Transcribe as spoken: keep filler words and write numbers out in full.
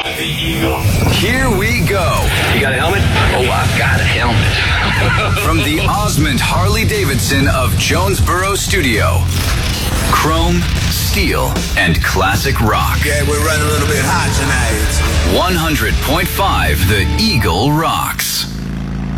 The Eagle. Here we go. You got a helmet? Oh, I've got a helmet. From the Osmond Harley-Davidson of Jonesboro Studio. Chrome, steel, and classic rock. Yeah, we're running a little bit hot tonight. one hundred point five The Eagle rocks.